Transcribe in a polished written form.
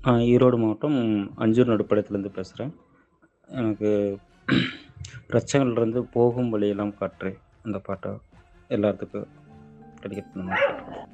ஈரோடு மாவட்டம் அஞ்சூர் நடுப்பாளையத்துலேருந்து பேசுறேன். எனக்கு பிரச்சனையிலிருந்து போகும் வழியெல்லாம் காற்றே அந்த பாட்ட எல்லாத்துக்கும் டெடிகேட் பண்ண மாரி கேட்டுக்கிறேன்.